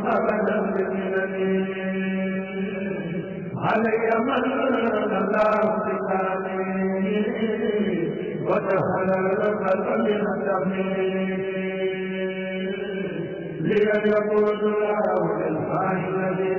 أبدا بالمنن علي من الله بكامل وجهل الخلق من التمييز لأن يقول الله للخائن